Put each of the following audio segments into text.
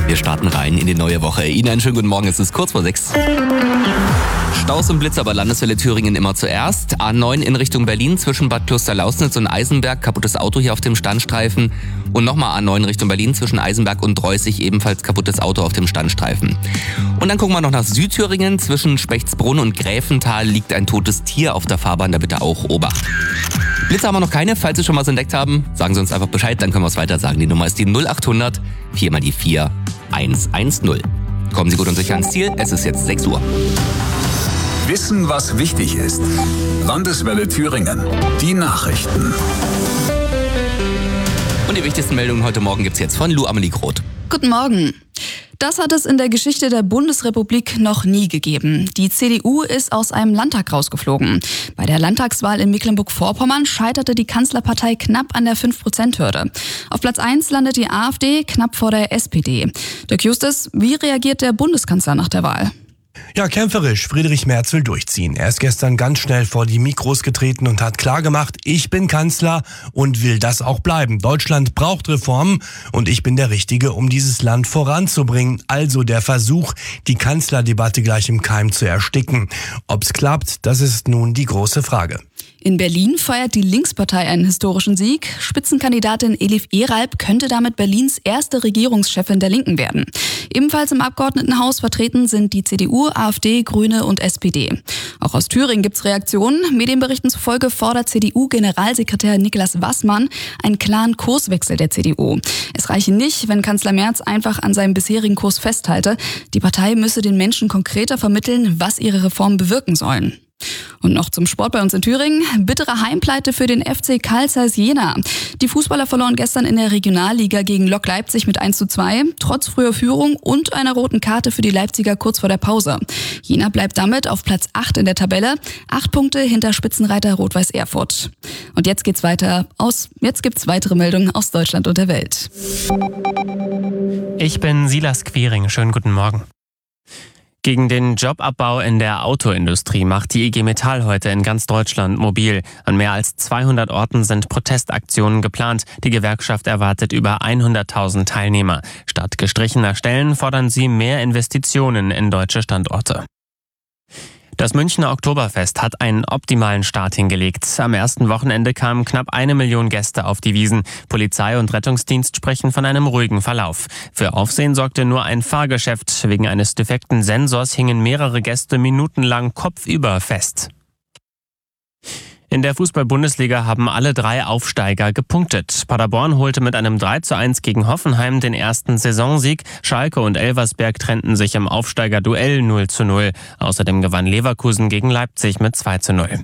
Wir starten rein in die neue Woche. Ihnen einen schönen guten Morgen, es ist kurz vor 6. Staus und Blitzer bei Landeswelle Thüringen immer zuerst. A9 in Richtung Berlin zwischen Bad Klosterlausnitz und Eisenberg. Kaputtes Auto hier auf dem Standstreifen. Und nochmal A9 Richtung Berlin zwischen Eisenberg und Dreußig. Ebenfalls kaputtes Auto auf dem Standstreifen. Und dann gucken wir noch nach Südthüringen. Zwischen Spechtsbrunn und Gräfental liegt ein totes Tier auf der Fahrbahn. Da bitte auch Obacht. Blitzer haben wir noch keine. Falls Sie schon was entdeckt haben, sagen Sie uns einfach Bescheid. Dann können wir es weiter sagen. Die Nummer ist die 0800 4 mal die 4 110. Kommen Sie gut und sicher ans Ziel. Es ist jetzt 6 Uhr. Wissen, was wichtig ist. Landeswelle Thüringen. Die Nachrichten. Und die wichtigsten Meldungen heute Morgen gibt's jetzt von Lu Amelie Groth. Guten Morgen. Das hat es in der Geschichte der Bundesrepublik noch nie gegeben. Die CDU ist aus einem Landtag rausgeflogen. Bei der Landtagswahl in Mecklenburg-Vorpommern scheiterte die Kanzlerpartei knapp an der 5%-Hürde. Auf Platz 1 landet die AfD knapp vor der SPD. Dirk Justus, wie reagiert der Bundeskanzler nach der Wahl? Ja, kämpferisch. Friedrich Merz will durchziehen. Er ist gestern ganz schnell vor die Mikros getreten und hat klargemacht, ich bin Kanzler und will das auch bleiben. Deutschland braucht Reformen und ich bin der Richtige, um dieses Land voranzubringen. Also der Versuch, die Kanzlerdebatte gleich im Keim zu ersticken. Ob's klappt, das ist nun die große Frage. In Berlin feiert die Linkspartei einen historischen Sieg. Spitzenkandidatin Elif Eralp könnte damit Berlins erste Regierungschefin der Linken werden. Ebenfalls im Abgeordnetenhaus vertreten sind die CDU, AfD, Grüne und SPD. Auch aus Thüringen gibt's Reaktionen. Medienberichten zufolge fordert CDU-Generalsekretär Niklas Wassmann einen klaren Kurswechsel der CDU. Es reiche nicht, wenn Kanzler Merz einfach an seinem bisherigen Kurs festhalte. Die Partei müsse den Menschen konkreter vermitteln, was ihre Reformen bewirken sollen. Und noch zum Sport bei uns in Thüringen. Bittere Heimpleite für den FC Carl Zeiss Jena. Die Fußballer verloren gestern in der Regionalliga gegen Lok Leipzig mit 1:2, trotz früher Führung und einer roten Karte für die Leipziger kurz vor der Pause. Jena bleibt damit auf Platz 8 in der Tabelle, 8 Punkte hinter Spitzenreiter Rot-Weiß Erfurt. Und jetzt gibt's weitere Meldungen aus Deutschland und der Welt. Ich bin Silas Quiring, schönen guten Morgen. Gegen den Jobabbau in der Autoindustrie macht die IG Metall heute in ganz Deutschland mobil. An mehr als 200 Orten sind Protestaktionen geplant. Die Gewerkschaft erwartet über 100.000 Teilnehmer. Statt gestrichener Stellen fordern sie mehr Investitionen in deutsche Standorte. Das Münchner Oktoberfest hat einen optimalen Start hingelegt. Am ersten Wochenende kamen knapp 1 Million Gäste auf die Wiesn. Polizei und Rettungsdienst sprechen von einem ruhigen Verlauf. Für Aufsehen sorgte nur ein Fahrgeschäft. Wegen eines defekten Sensors hingen mehrere Gäste minutenlang kopfüber fest. In der Fußball-Bundesliga haben alle 3 Aufsteiger gepunktet. Paderborn holte mit einem 3:1 gegen Hoffenheim den ersten Saisonsieg. Schalke und Elversberg trennten sich im Aufsteigerduell 0:0. Außerdem gewann Leverkusen gegen Leipzig mit 2:0.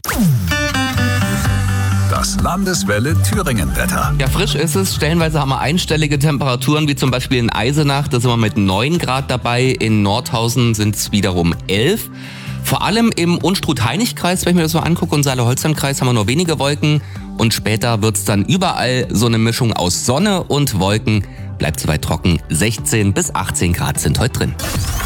Das Landeswelle Thüringen-Wetter. Ja, frisch ist es. Stellenweise haben wir einstellige Temperaturen, wie zum Beispiel in Eisenach. Da sind wir mit 9 Grad dabei. In Nordhausen sind es wiederum 11. Vor allem im Unstrut-Hainich-Kreis, wenn ich mir das so angucke, und Saale-Holstein-Kreis haben wir nur wenige Wolken. Und später wird's dann überall so eine Mischung aus Sonne und Wolken. Bleibt soweit trocken. 16 bis 18 Grad sind heute drin.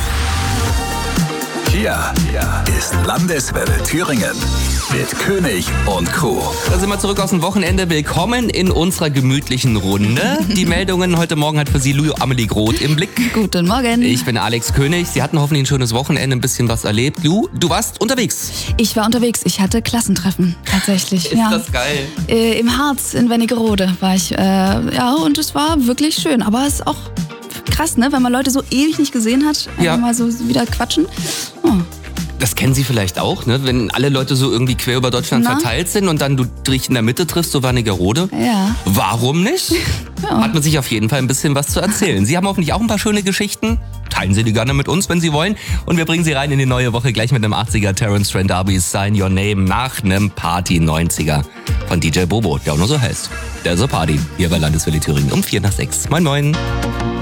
Hier ist Landeswelle Thüringen mit König und Crew. Da sind wir zurück aus dem Wochenende. Willkommen in unserer gemütlichen Runde. Die Meldungen heute Morgen hat für Sie Lu Amelie Groth im Blick. Guten Morgen. Ich bin Alex König. Sie hatten hoffentlich ein schönes Wochenende, ein bisschen was erlebt. Lu, du warst unterwegs. Ich war unterwegs. Ich hatte Klassentreffen, tatsächlich. Ist das geil? Im Harz in Wernigerode war ich. Und es war wirklich schön. Aber es ist auch krass, ne? Wenn man Leute so ewig nicht gesehen hat, einfach mal so wieder quatschen. Oh. Das kennen Sie vielleicht auch, ne? Wenn alle Leute so irgendwie quer über Deutschland verteilt sind und dann du dich in der Mitte triffst, so Wernigerode. Ja. Warum nicht? Ja. Hat man sich auf jeden Fall ein bisschen was zu erzählen. Sie haben hoffentlich auch ein paar schöne Geschichten. Teilen Sie die gerne mit uns, wenn Sie wollen. Und wir bringen Sie rein in die neue Woche gleich mit einem 80er Terence Trent D'Arby Sign Your Name nach einem Party 90er von DJ Bobo, der auch nur so heißt. Der So Party hier bei Landeswelle Thüringen um 4 nach 6. Moin moin.